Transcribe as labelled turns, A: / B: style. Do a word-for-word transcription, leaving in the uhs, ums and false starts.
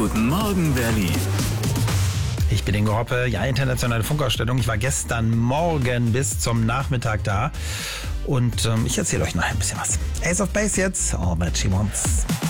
A: Guten Morgen, Berlin.
B: Ich bin Ingo Hoppe, ja, internationale Funkausstellung. Ich war gestern Morgen bis zum Nachmittag da und ähm, ich erzähle euch noch ein bisschen was. Ace of Base jetzt, All That She Wants.